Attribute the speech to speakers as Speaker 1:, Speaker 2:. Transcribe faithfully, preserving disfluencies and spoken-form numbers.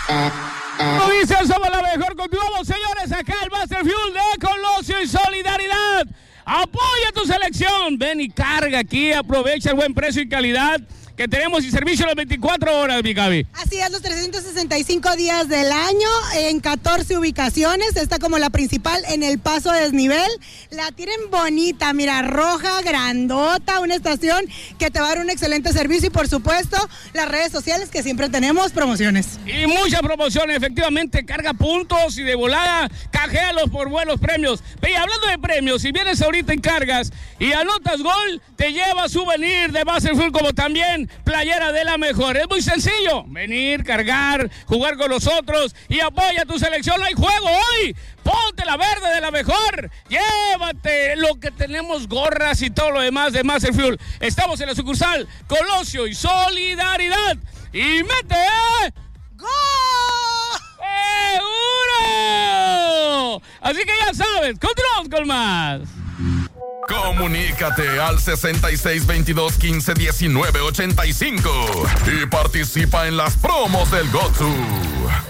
Speaker 1: Como dicen, somos la mejor. Continuamos, señores, acá el Master Fuel de Colosio y Solidaridad. Apoya tu selección. Ven y carga aquí, aprovecha el buen precio y calidad que tenemos y servicio las veinticuatro horas, mi Gaby.
Speaker 2: Así es, los trescientos sesenta y cinco días del año en catorce ubicaciones. Está como la principal en el Paso Desnivel. La tienen bonita, mira, roja, grandota, una estación que te va a dar un excelente servicio y por supuesto las redes sociales que siempre tenemos promociones.
Speaker 1: Y muchas promociones, efectivamente, carga puntos y de volada, canjealos por buenos premios. Y hablando de premios, si vienes ahorita y cargas y anotas gol, te lleva souvenir de Master Fuel como también playera de la mejor. Es muy sencillo, venir, cargar, jugar con nosotros y apoya tu selección. No hay juego hoy, ponte la verde de la mejor, llévate lo que tenemos, gorras y todo lo demás de Master Fuel. Estamos en la sucursal Colosio y Solidaridad y mete
Speaker 2: ¡Gol!
Speaker 1: ¡Seguro! Así que ya sabes, continuamos con más.
Speaker 3: Comunícate al sesenta y seis, veintidós, quince, diecinueve, ochenta y cinco y participa en las promos del Gotsu.